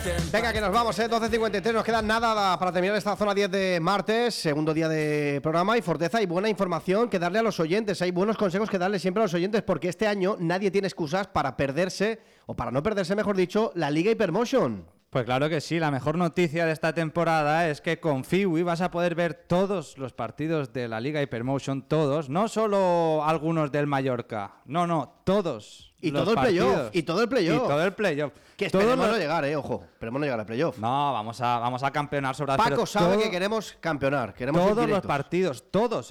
Venga, que nos vamos, 12:53, nos queda nada para terminar esta zona 10 de martes, segundo día de programa, y Forteza, hay buena información que darle a los oyentes, hay buenos consejos que darle siempre a los oyentes, porque este año nadie tiene excusas para perderse, o para no perderse, mejor dicho, la Liga Hypermotion. Pues claro que sí, la mejor noticia de esta temporada es que con Fiwi vas a poder ver todos los partidos de la Liga Hypermotion, todos, no solo algunos del Mallorca, no, todos. Y todo el playoff, y todo el playoff. Que esperemos no llegar, ojo, esperemos no llegar al playoff. No, vamos a campeonar sobre Paco sabe que queremos campeonar, queremos todos los partidos, todos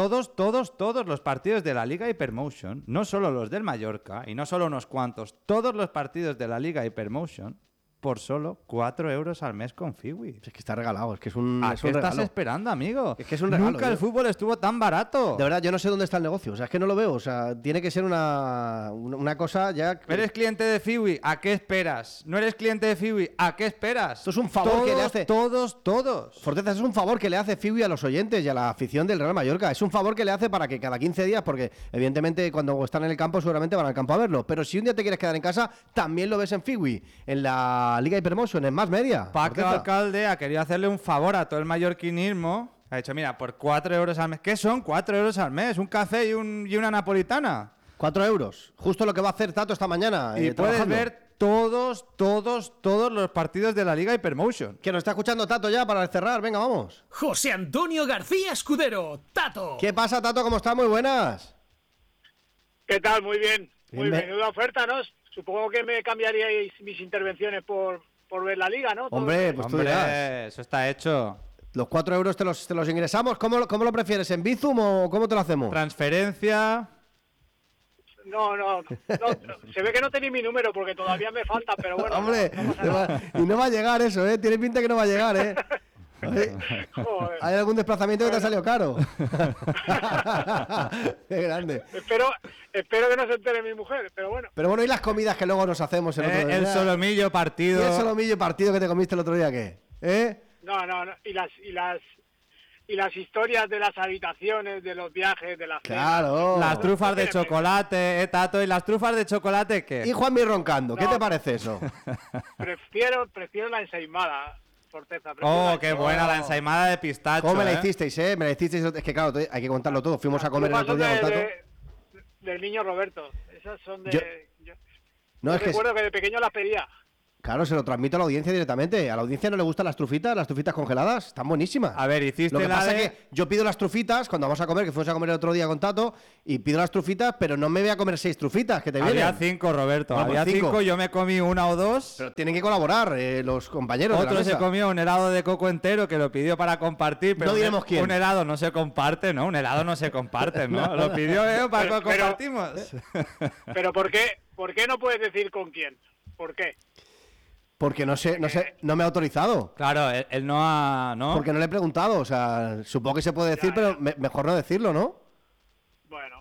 los partidos de la Liga Hypermotion, no solo los del Mallorca y no solo unos cuantos, todos los partidos de la Liga Hypermotion por solo 4 euros al mes con Fiwi. Es que está regalado, es que es un ¿A qué estás esperando, amigo? Es que es un regalo. Nunca el fútbol estuvo tan barato. De verdad, yo no sé dónde está el negocio, o sea, es que no lo veo, o sea, tiene que ser una cosa ya... ¿Eres cliente de Fiwi? ¿A qué esperas? ¿No eres cliente de Fiwi? ¿A qué esperas? Esto es un favor que le hace... Todos. Forteza, es un favor que le hace Fiwi a los oyentes y a la afición del Real Mallorca. Es un favor que le hace para que cada 15 días, porque evidentemente cuando están en el campo seguramente van al campo a verlo, pero si un día te quieres quedar en casa, también lo ves en Fiwi, en la Liga Hypermotion, en Más Media. Paco Alcalde ha querido hacerle un favor a todo el mallorquinismo. Ha dicho, mira, por 4 euros al mes. ¿Qué son 4 euros al mes? ¿Un café y una napolitana? 4 euros. Justo lo que va a hacer Tato esta mañana. Y puedes ver todos los partidos de la Liga Hypermotion. Que nos está escuchando Tato ya para cerrar. Venga, vamos. José Antonio García Escudero, Tato. ¿Qué pasa, Tato? ¿Cómo estás? Muy buenas. ¿Qué tal? Muy bien. Muy menuda oferta, ¿no? Supongo que me cambiaríais mis intervenciones por ver la Liga, ¿no? Hombre, pues tú dirás. Eso está hecho. Los 4 euros te los ingresamos. ¿Cómo lo prefieres? ¿En Bizum o cómo te lo hacemos? Transferencia. No. Se ve que no tenéis mi número porque todavía me falta, pero bueno. Hombre, y no va a llegar eso, ¿eh? Tiene pinta que no va a llegar, ¿eh? ¿Hay algún desplazamiento que te ha salido caro? Qué grande. Espero que no se entere mi mujer, pero bueno. Pero bueno, ¿y las comidas que luego nos hacemos el otro día? El solomillo partido. ¿Y el solomillo partido que te comiste el otro día qué? No. Y las historias de las habitaciones, de los viajes, de las claro. Las trufas de chocolate, Tato, ¿y las trufas de chocolate qué? Y Juanmi roncando, ¿qué te parece eso? Prefiero la ensaimada. Forteza, qué buena la ensaimada de pistacho. ¿Cómo me la hicisteis, Me la hicisteis. Es que claro, hay que contarlo todo. Fuimos a comer el otro día con Tato. Del niño Roberto. Esas son de... Yo recuerdo que de pequeño las pedía. Claro, se lo transmito a la audiencia directamente. ¿A la audiencia no le gustan las trufitas congeladas? Están buenísimas. A ver, hiciste lo que la pasa de... es que yo pido las trufitas cuando vamos a comer, que fuimos a comer el otro día con Tato, y pido las trufitas, pero no me voy a comer 6 trufitas que te vienen. Había 5, Roberto. Bueno, había 5, yo me comí 1 o 2. Pero tienen que colaborar los compañeros. Otro se comió un helado de coco entero que lo pidió para compartir, pero no diremos quién. Un helado no se comparte, ¿no? Un helado no se comparte, ¿no? No. Lo pidió para que compartimos. Pero ¿por qué no puedes decir con quién? ¿Por qué? Porque no me ha autorizado. Claro, él no ha... ¿no? Porque no le he preguntado, o sea, supongo que se puede decir, pero mejor no decirlo, ¿no? Bueno.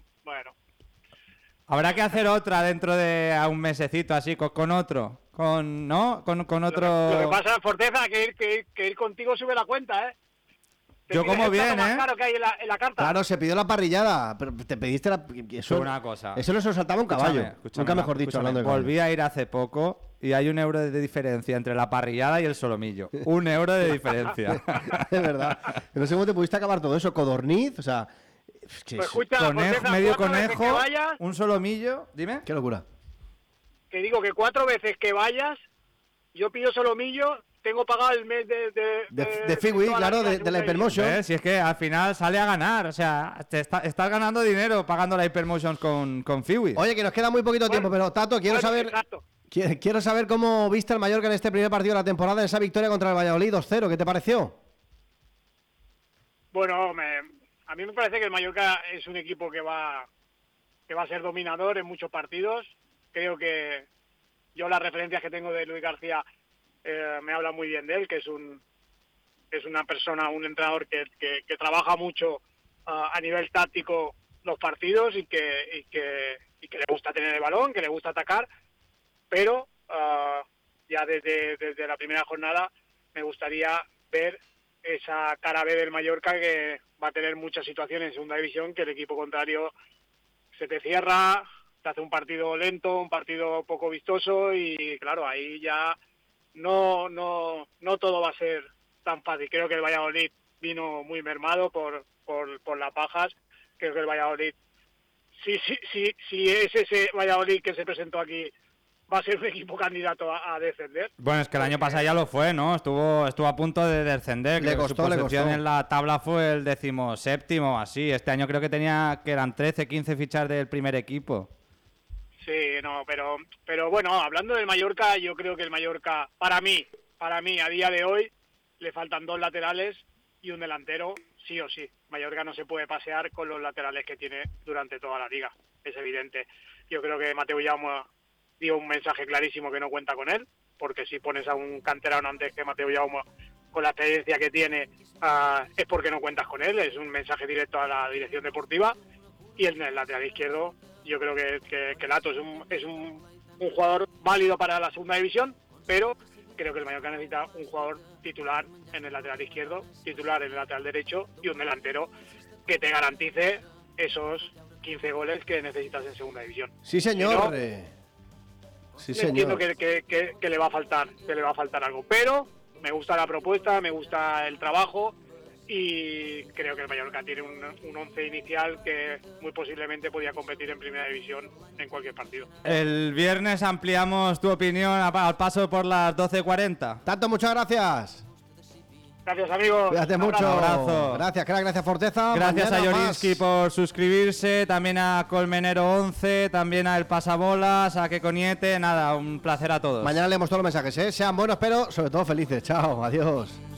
Habrá que hacer otra dentro de un mesecito, así, con otro. Con otro... Lo que pasa, Forteza, que ir contigo sube la cuenta, ¿eh? Yo como bien, más caro que hay en la carta. Claro, se pidió la parrillada, pero te pediste la... Eso, una cosa. Eso no se lo saltaba un caballo. Nunca mejor dicho, hablando de volví a ir hace poco y hay 1 euro de diferencia entre la parrillada y el solomillo. 1 euro de diferencia. Es verdad. No sé cómo te pudiste acabar todo eso. Codorniz, o sea... Pues escucha, Forteza, medio conejo, un solomillo. Dime. Qué locura. Que digo que 4 veces que vayas, yo pido solomillo... Tengo pagado el mes de Fiwi, claro, de la Hypermotion. Si es que al final sale a ganar, o sea, estás ganando dinero pagando la Hypermotion con Fiwi. Oye, que nos queda muy poquito tiempo, pero Tato, quiero saber cómo viste el Mallorca en este primer partido de la temporada, en esa victoria contra el Valladolid 2-0, ¿qué te pareció? Bueno, a mí me parece que el Mallorca es un equipo que va a ser dominador en muchos partidos. Creo que yo las referencias que tengo de Luis García me habla muy bien de él, que es una persona, un entrenador que trabaja mucho a nivel táctico los partidos y que le gusta tener el balón, que le gusta atacar, pero ya desde la primera jornada me gustaría ver esa cara B del Mallorca, que va a tener muchas situaciones en segunda división, que el equipo contrario se te cierra, te hace un partido lento, un partido poco vistoso y claro, ahí ya no todo va a ser tan fácil. Creo que el Valladolid vino muy mermado por las bajas. Creo que el Valladolid, si es ese Valladolid que se presentó aquí, va a ser un equipo candidato a descender. Bueno, es que el año pasado ya lo fue, ¿no? Estuvo a punto de descender. Le Creo que costó, su posición en la tabla fue el 17º, así. Este año creo que eran 13, 15 fichas del primer equipo. Sí, no, pero bueno, hablando del Mallorca, yo creo que el Mallorca, para mí, a día de hoy, le faltan 2 laterales y un delantero, sí o sí. Mallorca no se puede pasear con los laterales que tiene durante toda la liga, es evidente. Yo creo que Mateu Jaume dio un mensaje clarísimo que no cuenta con él, porque si pones a un canterano antes que Mateu Jaume, con la experiencia que tiene, es porque no cuentas con él, es un mensaje directo a la dirección deportiva. Y en el lateral izquierdo, yo creo que Lato es un jugador válido para la segunda división, pero creo que el Mallorca necesita un jugador titular en el lateral izquierdo, titular en el lateral derecho y un delantero que te garantice esos 15 goles que necesitas en segunda división. Sí, señor. Sí, señor. Entiendo que le va a faltar algo, pero me gusta la propuesta, me gusta el trabajo y creo que el Mallorca tiene un once inicial que muy posiblemente podía competir en primera división en cualquier partido. El viernes ampliamos tu opinión al paso por las 12:40. Tato, muchas gracias. Gracias, amigos. Cuídate mucho. Abrazo. Gracias, crack, gracias, Forteza. Gracias Mañana a Jorinski más. por suscribirse, también a Colmenero 11, también a El Pasabolas, a Kekoniete. Nada, un placer a todos. Mañana leemos todos los mensajes, ¿eh? Sean buenos, pero sobre todo felices. Chao, adiós.